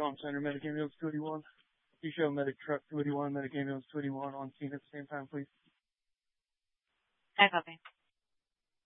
comm center, medic ambulance 281. You show medic truck 281, medic ambulance 281 on scene at the same time, please. I copy.